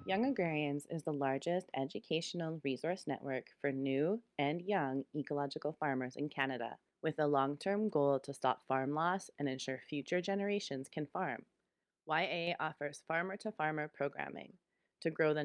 Young Agrarians is the largest educational resource network for new and young ecological farmers in Canada, with a long term goal to stop farm loss and ensure future generations can farm. YA offers farmer to farmer programming to grow the